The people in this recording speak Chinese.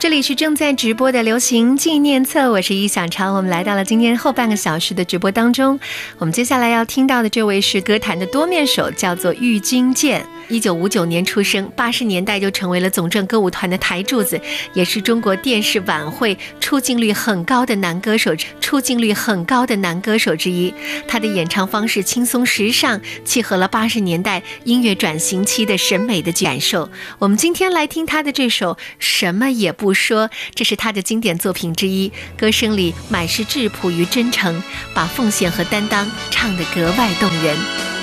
这里是正在直播的流行纪念册，我是易小超，我们来到了今天后半个小时的直播当中。我们接下来要听到的这位是歌坛的多面手，叫做郁钧剑。1959年出生，80年代就成为了总政歌舞团的台柱子，也是中国电视晚会出镜率很高的男歌手之一。他的演唱方式轻松时尚，契合了80年代音乐转型期的审美的感受。我们今天来听他的这首《什么也不说》，这是他的经典作品之一，歌声里满是质朴与真诚，把奉献和担当唱得格外动人。